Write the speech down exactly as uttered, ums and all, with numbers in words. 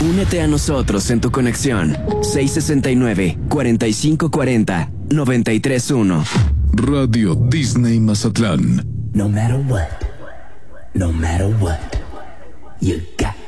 Únete a nosotros en tu conexión. seis sesenta y nueve, cuarenta y cinco cuarenta, noventa y tres uno. Radio Disney Mazatlán. No matter what, no matter what, you got